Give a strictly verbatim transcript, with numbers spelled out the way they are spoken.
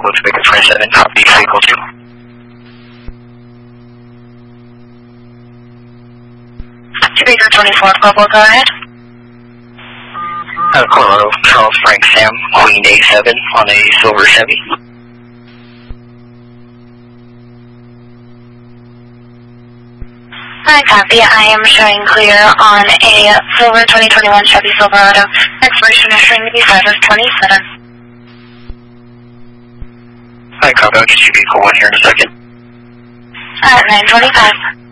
Looks like a twenty-seven, copy, vehicle two. Baker twenty-four, Purple, go ahead. Uh, Colorado, Charles Frank Sam, Queen A seven on a silver Chevy. Hi, copy. I am showing clear on a silver twenty twenty-one Chevy Silverado. Expiration is showing to be five of twenty-seven. Hi, copy. I'll get you vehicle one here in a second. At nine twenty-five.